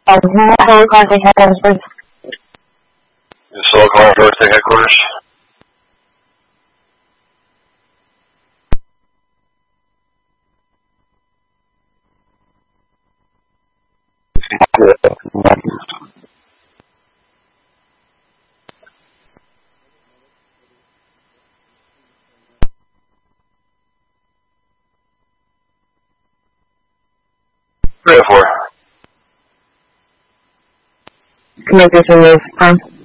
Solar Crossing headquarters, please. Solar Crossing headquarters. Three or four. Communication is